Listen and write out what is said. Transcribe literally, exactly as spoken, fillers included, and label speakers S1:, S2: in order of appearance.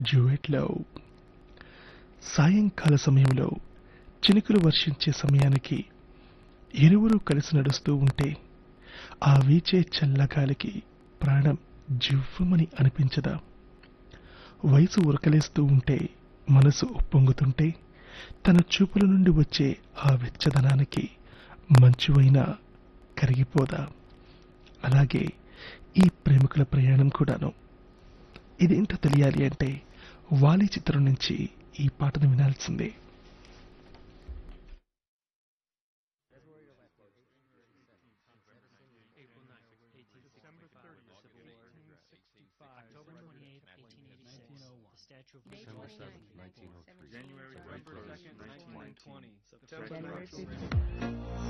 S1: డ్యూయెట్ love. సాయంకాల సమయంలో చినుకులు వర్షించే సమయానికి ఇరువురు కలిసి నడుస్తూ ఉంటే ఆ వీచే చల్లగాలికి ప్రాణం జివ్వుమని అనిపించదా? వయసు ఉరకలేస్తూ ఉంటే, మనసు ఉప్పొంగుతుంటే, తన చూపుల నుండి వచ్చే ఆ వెచ్చదనానికి మంచువైనా కరిగిపోదా? అలాగే ఈ ప్రేమికుల ప్రయాణం కూడాను. ఇదేంటో తెలియాలి అంటే వాలి చిత్రం నుంచి ఈ పాటను వినాల్సిందే.
S2: December seventh, nineteen oh three.
S3: January
S2: It's a right
S3: twenty-second,
S2: place.
S3: nineteen twenty.
S4: January
S3: September
S4: fifteenth.